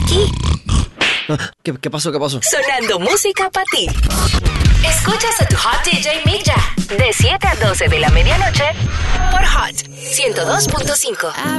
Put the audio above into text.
aquí. ¿Qué pasó? Sonando música para ti. Escuchas a tu Hot DJ Milla de 7 a 12 de la medianoche por Hot 102.5.